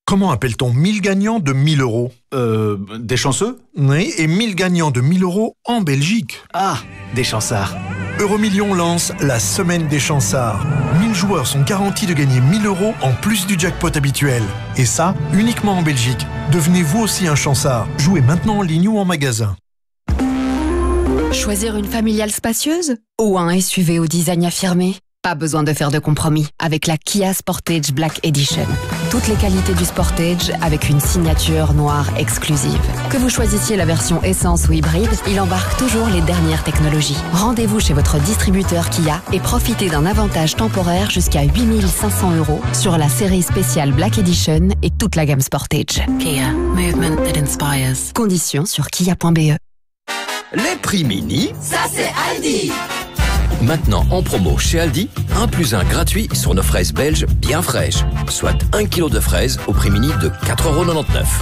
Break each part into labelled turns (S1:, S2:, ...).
S1: Comment appelle-t-on 1000 gagnants de 1000 euros ?
S2: Des chanceux ?
S1: Oui, et 1000 gagnants de 1000 euros en Belgique.
S2: Ah, des chansards.
S1: Euromillions lance la semaine des chansards. 1000 joueurs sont garantis de gagner 1000 euros en plus du jackpot habituel. Et ça, uniquement en Belgique. Devenez vous aussi un chansard. Jouez maintenant en ligne ou en magasin.
S3: Choisir une familiale spacieuse ou un SUV au design affirmé ? Pas besoin de faire de compromis avec la Kia Sportage Black Edition. Toutes les qualités du Sportage avec une signature noire exclusive. Que vous choisissiez la version essence ou hybride, il embarque toujours les dernières technologies. Rendez-vous chez votre distributeur Kia et profitez d'un avantage temporaire jusqu'à 8 500 € sur la série spéciale Black Edition et toute la gamme Sportage. Kia, movement that inspires. Conditions sur kia.be.
S4: Les prix mini,
S5: ça c'est Aldi.
S4: Maintenant en promo chez Aldi, 1 + 1 gratuit sur nos fraises belges bien fraîches. Soit 1 kg de fraises au prix mini de 4,99 €.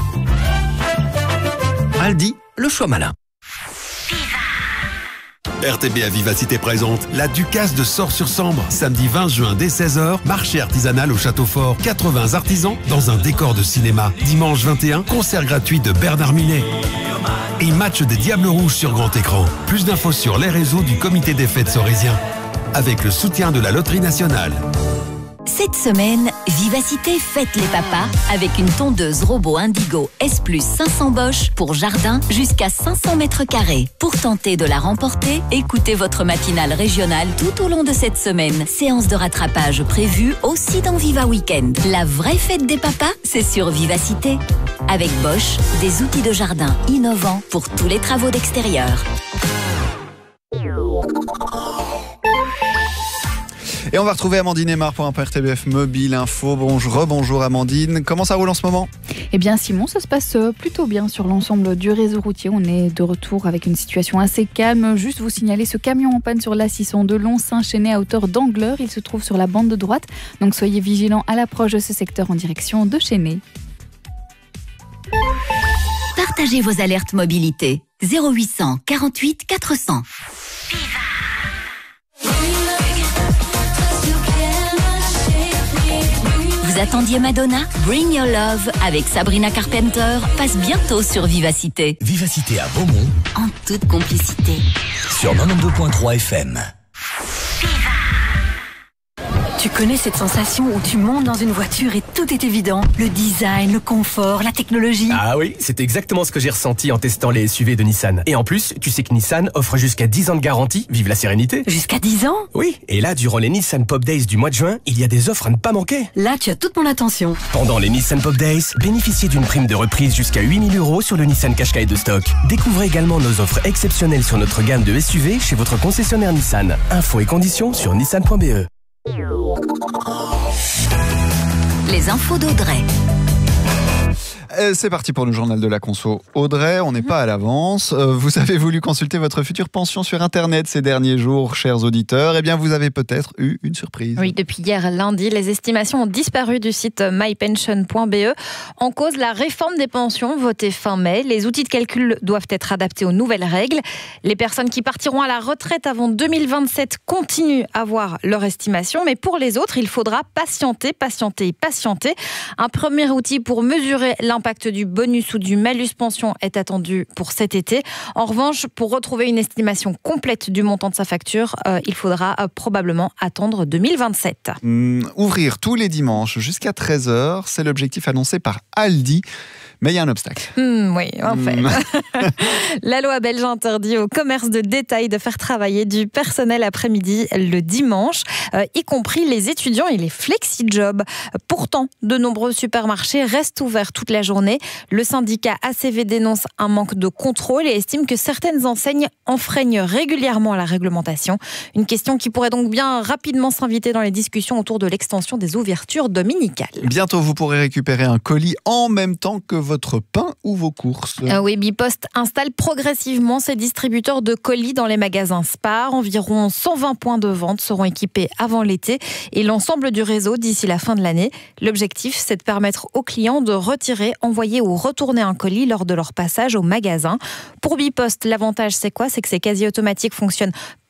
S4: Aldi, le choix malin.
S6: RTB à Vivacité présente la Ducasse de Sors-sur-Sambre. Samedi 20 juin dès 16h, marché artisanal au Château Fort. 80 artisans dans un décor de cinéma. Dimanche 21, concert gratuit de Bernard Minet. Et match des Diables Rouges sur grand écran. Plus d'infos sur les réseaux du comité des fêtes sorésiens. Avec le soutien de la Loterie Nationale.
S7: Cette semaine, Vivacité fête les papas avec une tondeuse robot Indigo S+ 500 Bosch pour jardin jusqu'à 500 m². Pour tenter de la remporter, écoutez votre matinale régionale tout au long de cette semaine. Séance de rattrapage prévue aussi dans Viva Weekend. La vraie fête des papas, c'est sur Vivacité. Avec Bosch, des outils de jardin innovants pour tous les travaux d'extérieur.
S8: Et on va retrouver Amandine Aymar pour un peu RTBF Mobile Info. Rebonjour Amandine. Comment ça roule en ce moment ?
S9: Eh bien Simon, ça se passe plutôt bien sur l'ensemble du réseau routier. On est de retour avec une situation assez calme. Juste vous signaler ce camion en panne sur l'A600 de Lons-Saint-Chénet à hauteur d'Angleur. Il se trouve sur la bande de droite. Donc soyez vigilants à l'approche de ce secteur en direction de Chénet.
S7: Partagez vos alertes mobilité. 0800 48 400. Vous attendiez Madonna ? Bring Your Love avec Sabrina Carpenter passe bientôt sur Vivacité.
S10: Vivacité à Beaumont.
S7: En toute complicité.
S10: Sur 92.3 FM.
S11: Tu connais cette sensation où tu montes dans une voiture et tout est évident ? Le design, le confort, la technologie.
S12: Ah oui, c'est exactement ce que j'ai ressenti en testant les SUV de Nissan. Et en plus, tu sais que Nissan offre jusqu'à 10 ans de garantie, vive la sérénité.
S11: Jusqu'à 10 ans ?
S12: Oui, et là, durant les Nissan Pop Days du mois de juin, il y a des offres à ne pas manquer.
S11: Là, tu as toute mon attention.
S12: Pendant les Nissan Pop Days, bénéficiez d'une prime de reprise jusqu'à 8 000 € sur le Nissan Qashqai de stock. Découvrez également nos offres exceptionnelles sur notre gamme de SUV chez votre concessionnaire Nissan. Infos et conditions sur nissan.be.
S7: Les infos d'Audrey.
S8: C'est parti pour le journal de la conso. Audrey, on n'est pas à l'avance. Vous avez voulu consulter votre future pension sur Internet ces derniers jours, chers auditeurs. Eh bien, vous avez peut-être eu une surprise.
S13: Oui, depuis hier lundi, les estimations ont disparu du site mypension.be. En cause, la réforme des pensions votée fin mai. Les outils de calcul doivent être adaptés aux nouvelles règles. Les personnes qui partiront à la retraite avant 2027 continuent à voir leur estimation. Mais pour les autres, il faudra patienter. Un premier outil pour mesurer l'impact du bonus ou du malus pension est attendu pour cet été. En revanche, pour retrouver une estimation complète du montant de sa facture, il faudra probablement attendre 2027.
S8: Ouvrir tous les dimanches jusqu'à 13h, c'est l'objectif annoncé par Aldi. Mais il y a un obstacle.
S13: Oui, en fait. La loi belge interdit au commerce de détail de faire travailler du personnel après-midi le dimanche, y compris les étudiants et les flexi-jobs. Pourtant, de nombreux supermarchés restent ouverts toute la journée. Le syndicat ACV dénonce un manque de contrôle et estime que certaines enseignes enfreignent régulièrement la réglementation. Une question qui pourrait donc bien rapidement s'inviter dans les discussions autour de l'extension des ouvertures dominicales.
S8: Bientôt, vous pourrez récupérer un colis en même temps que votre pain ou vos courses.
S13: Oui, Bipost installe progressivement ses distributeurs de colis dans les magasins Spar. Environ 120 points de vente seront équipés avant l'été et l'ensemble du réseau d'ici la fin de l'année. L'objectif, c'est de permettre aux clients de retirer, envoyer ou retourner un colis lors de leur passage au magasin. Pour Bipost, l'avantage, c'est quoi ? C'est que ces quasi automatiques fonctionnent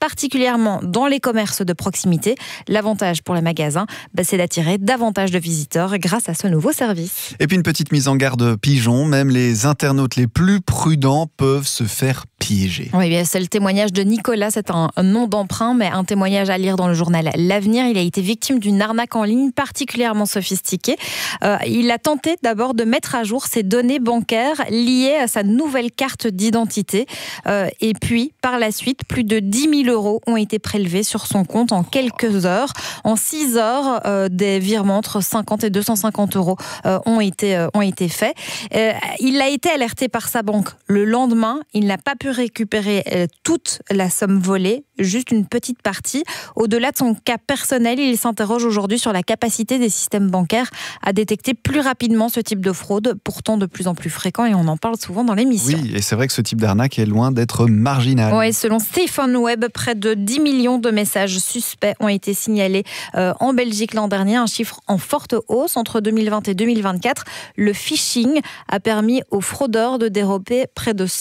S13: particulièrement dans les commerces de proximité. L'avantage pour les magasins, c'est d'attirer davantage de visiteurs grâce à ce nouveau service.
S8: Et puis une petite mise en garde pigeon, même les internautes les plus prudents peuvent se faire piéger.
S13: Oui, bien, c'est le témoignage de Nicolas, c'est un nom d'emprunt, mais un témoignage à lire dans le journal L'Avenir. Il a été victime d'une arnaque en ligne particulièrement sophistiquée. Il a tenté d'abord de mettre à jour ses données bancaires liées à sa nouvelle carte d'identité. Et puis, par la suite, plus de 10 000 € ont été prélevés sur son compte en quelques heures. En 6 heures, des virements entre 50 et 250 € ont été faits. Il a été alerté par sa banque le lendemain. Il n'a pas pu récupérer toute la somme volée, juste une petite partie. Au-delà de son cas personnel, il s'interroge aujourd'hui sur la capacité des systèmes bancaires à détecter plus rapidement ce type de fraude, pourtant de plus en plus fréquent, et on en parle souvent dans l'émission.
S8: Oui, et c'est vrai que ce type d'arnaque est loin d'être marginal.
S13: Oui, selon Stephen Webb, près de 10 millions de messages suspects ont été signalés en Belgique l'an dernier, un chiffre en forte hausse entre 2020 et 2024. Le phishing a permis aux fraudeurs de dérober près de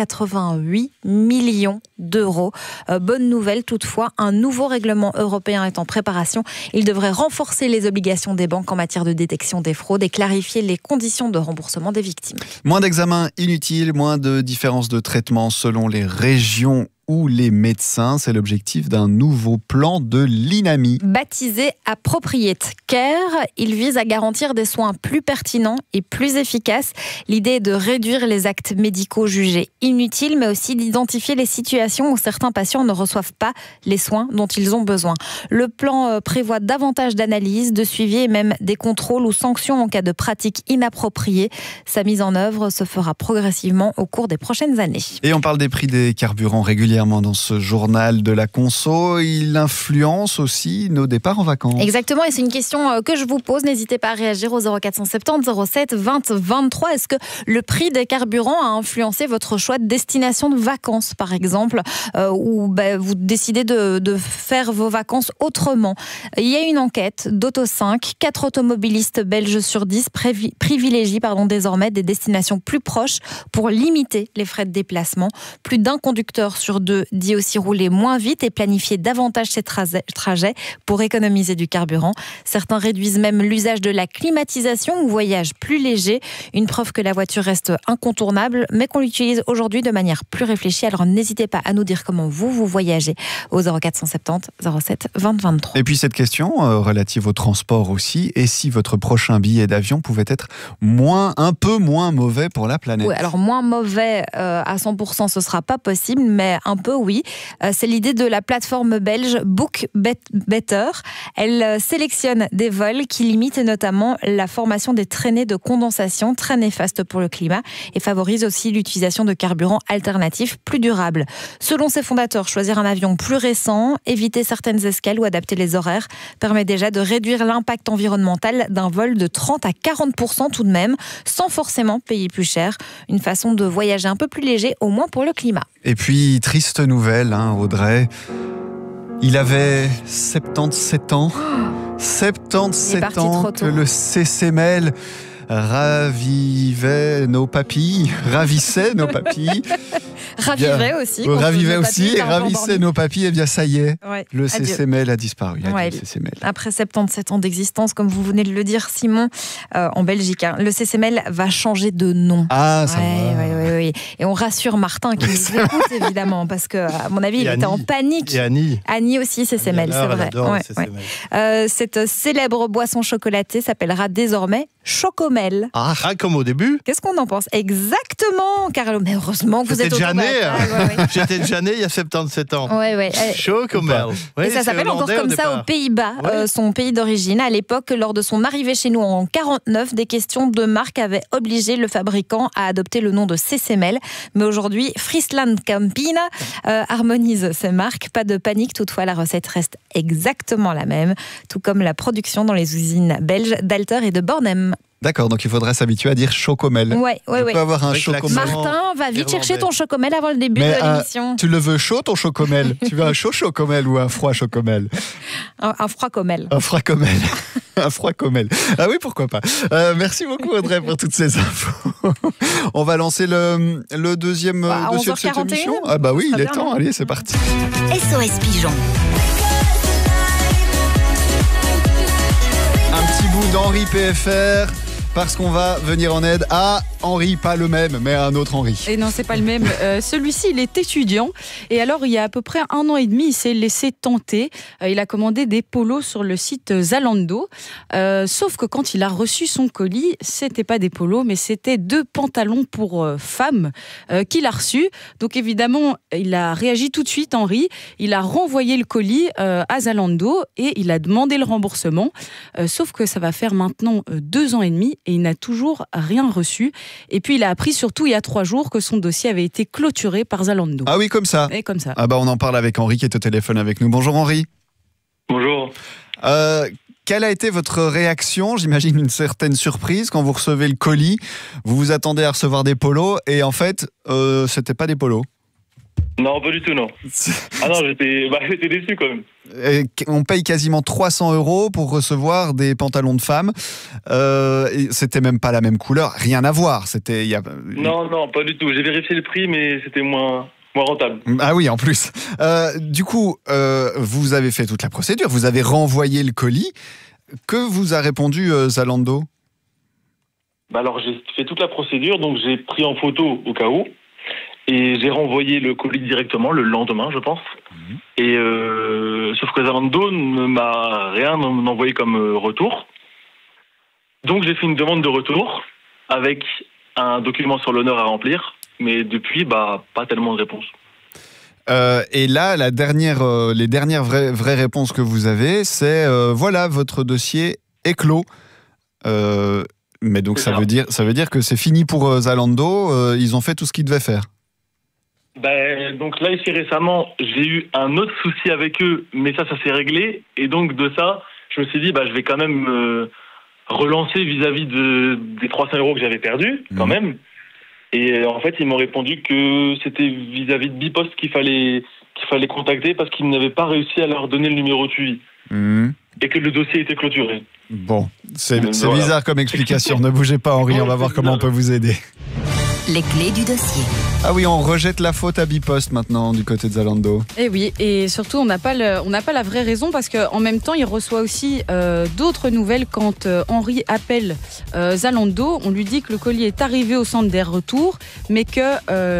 S13: 188 millions d'euros. Bonne nouvelle toutefois, un nouveau règlement européen est en préparation. Il devrait renforcer les obligations des banques en matière de détection des fraudes et clarifier les conditions de remboursement des victimes.
S8: Moins d'examens inutiles, moins de différences de traitement selon les régions ou les médecins. C'est l'objectif d'un nouveau plan de l'INAMI.
S13: Baptisé Appropriate Care, il vise à garantir des soins plus pertinents et plus efficaces. L'idée est de réduire les actes médicaux jugés inutiles, mais aussi d'identifier les situations où certains patients ne reçoivent pas les soins dont ils ont besoin. Le plan prévoit davantage d'analyses, de suivi et même des contrôles ou sanctions en cas de pratiques inappropriées. Sa mise en œuvre se fera progressivement au cours des prochaines années.
S8: Et on parle des prix des carburants régulièrement dans ce journal de la conso. Il influence aussi nos départs en vacances.
S13: Exactement, et c'est une question que je vous pose. N'hésitez pas à réagir au 0470 07 20 23. Est-ce que le prix des carburants a influencé votre choix de destination de vacances, par exemple, ou vous décidez de faire vos vacances autrement? Il y a une enquête d'Auto5. 4 automobilistes belges sur 10 privilégient désormais des destinations plus proches pour limiter les frais de déplacement. Plus d'un conducteur sur 2 dit aussi rouler moins vite et planifier davantage ses trajets pour économiser du carburant. Certains réduisent même l'usage de la climatisation ou voyagent plus léger. Une preuve que la voiture reste incontournable, mais qu'on l'utilise aujourd'hui de manière plus réfléchie. Alors n'hésitez pas à nous dire comment vous voyagez au 0470 07 20 23.
S8: Et puis cette question relative au transport aussi, et si votre prochain billet d'avion pouvait être un peu moins mauvais pour la planète?
S13: Oui, alors moins mauvais à 100%, ce sera pas possible, mais un peu oui. C'est l'idée de la plateforme belge Book Better. Elle sélectionne des vols qui limitent notamment la formation des traînées de condensation, très néfastes pour le climat, et favorise aussi l'utilisation de carburants alternatifs plus durables. Selon ses fondateurs, choisir un avion plus récent, éviter certaines escales ou adapter les horaires permet déjà de réduire l'impact environnemental d'un vol de 30 à 40% tout de même, sans forcément payer plus cher. Une façon de voyager un peu plus léger, au moins pour le climat.
S8: Et puis, triste nouvelle, Audrey. Il avait 77 ans. 77 ans que le CCML ravissait nos papilles.
S13: Ravissait aussi.
S8: Ravissait nos papilles. Et bien, ça y est, le CCML a disparu.
S13: Après 77 ans d'existence, comme vous venez de le dire, Simon, en Belgique, le CCML va changer de nom.
S8: Ah, ça va.
S13: Oui. Et on rassure Martin qui nous écoute, évidemment, parce que, à mon avis, il était en panique.
S5: Et Annie
S13: aussi, CCML, c'est vrai. Cette célèbre boisson chocolatée s'appellera désormais Chocomel.
S5: Ah, comme au début.
S13: Qu'est-ce qu'on en pense? Exactement, Carlo. Mais heureusement que vous êtes au
S5: J'étais déjà né il y a 77 ans.
S13: Ouais.
S5: Chocomel.
S13: Et ça s'appelle encore comme ça aux Pays-Bas, son pays d'origine. À l'époque, lors de son arrivée chez nous en 49, des questions de marque avaient obligé le fabricant à adopter le nom de CCML. Mais aujourd'hui, Friesland Campina harmonise ses marques. Pas de panique, toutefois, la recette reste exactement la même, tout comme la production dans les usines belges d'Alter et de Bornem.
S8: D'accord, donc il faudrait s'habituer à dire Chocomel.
S13: Ouais.
S8: On peut avoir un Chocomel.
S13: Martin, va vite chercher ton Chocomel avant le début de l'émission.
S8: Tu le veux chaud, ton Chocomel? Tu veux un chaud Chocomel ou un froid Chocomel?
S13: Un froid Comel.
S8: Un froid Comel. Un froid Comel. Ah oui, pourquoi pas. Merci beaucoup Audrey pour toutes ces infos. On va lancer le deuxième dossier de cette
S13: 11h41.
S8: émission. Ah bah oui,
S13: Ça
S8: il est
S13: serait
S8: temps.
S13: bien,
S8: Allez, c'est parti.
S7: SOS Pigeon.
S8: Un petit bout d'Henri PFR, parce qu'on va venir en aide à Henri, pas le même, mais un autre Henri.
S14: Et non, c'est pas le même. Celui-ci, il est étudiant. Et alors, il y a à peu près 1 an et demi, il s'est laissé tenter. Il a commandé des polos sur le site Zalando. Sauf que quand il a reçu son colis, c'était pas des polos, mais c'était 2 pantalons pour femmes qu'il a reçus. Donc évidemment, il a réagi tout de suite, Henri. Il a renvoyé le colis à Zalando et il a demandé le remboursement. Sauf que ça va faire maintenant 2 ans et demi et il n'a toujours rien reçu. Et puis il a appris surtout il y a 3 jours que son dossier avait été clôturé par Zalando.
S8: Ah oui, comme ça.
S14: Et comme ça.
S8: Ah bah on en parle avec Henri qui est au téléphone avec nous. Bonjour Henri.
S15: Bonjour.
S8: Quelle a été votre réaction? J'imagine une certaine surprise quand vous recevez le colis. Vous vous attendez à recevoir des polos et en fait, c'était pas des polos.
S15: Non, pas du tout, non. Ah non, j'étais déçu quand même.
S8: On paye quasiment 300 € pour recevoir des pantalons de femmes. C'était même pas la même couleur, rien à voir.
S15: Non, pas du tout. J'ai vérifié le prix, mais c'était moins rentable.
S8: Ah oui, en plus. Du coup, vous avez fait toute la procédure, vous avez renvoyé le colis. Que vous a répondu Zalando?
S15: Alors, j'ai fait toute la procédure, donc j'ai pris en photo au cas où. Et j'ai renvoyé le colis directement le lendemain, je pense. Et sauf que Zalando ne m'a rien envoyé comme retour. Donc j'ai fait une demande de retour avec un document sur l'honneur à remplir. Mais depuis, pas tellement de réponse.
S8: Et là, les dernières vraies réponses que vous avez, c'est voilà, votre dossier est clos. Mais donc ça veut dire que c'est fini pour Zalando. Ils ont fait tout ce qu'ils devaient faire.
S15: Donc là, ici récemment, j'ai eu un autre souci avec eux, mais ça s'est réglé. Et donc de ça, je me suis dit, je vais quand même relancer vis-à-vis des 300 € que j'avais perdus, quand même. Et en fait, ils m'ont répondu que c'était vis-à-vis de Bipost qu'il fallait contacter parce qu'ils n'avaient pas réussi à leur donner le numéro de suivi. Et que le dossier était clôturé.
S8: Bon, c'est bizarre comme explication. Ne bougez pas, Henri, on va voir comment on peut vous aider.
S7: Les clés du dossier.
S8: Ah oui, on rejette la faute à Bipost maintenant du côté de Zalando.
S14: Et oui, et surtout on n'a pas la vraie raison parce qu'en même temps il reçoit aussi d'autres nouvelles quand Henri appelle Zalando. On lui dit que le colis est arrivé au centre des retours, mais que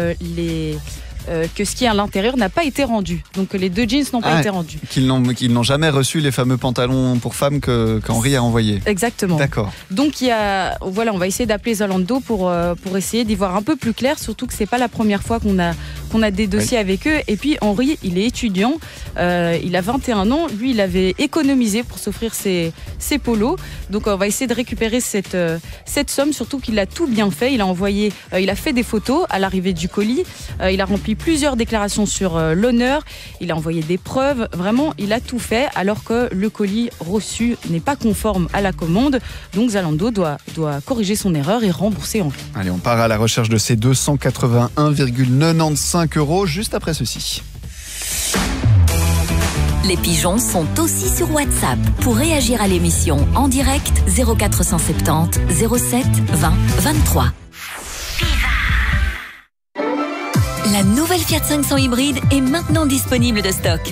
S14: que ce qui est à l'intérieur n'a pas été rendu. Donc les 2 jeans n'ont pas été rendus.
S8: Qu'ils n'ont jamais reçu les fameux pantalons pour femmes qu'Henri a envoyés.
S14: Exactement.
S8: D'accord.
S14: Donc on va essayer d'appeler Zalando pour essayer d'y voir un peu plus clair, surtout que c'est pas la première fois qu'on a des dossiers avec eux. Et puis Henri, il est étudiant, il a 21 ans, lui il avait économisé pour s'offrir ses polos. Donc on va essayer de récupérer cette somme, surtout qu'il a tout bien fait. Il a fait des photos à l'arrivée du colis, il a rempli plusieurs déclarations sur l'honneur, il a envoyé des preuves, vraiment il a tout fait alors que le colis reçu n'est pas conforme à la commande. Donc Zalando doit corriger son erreur et rembourser Henri.
S8: Allez, on part à la recherche de ces 281,95 € juste après ceci.
S7: Les pigeons sont aussi sur WhatsApp. Pour réagir à l'émission en direct, 0470 07 20 23. La nouvelle Fiat 500 hybride est maintenant disponible de stock.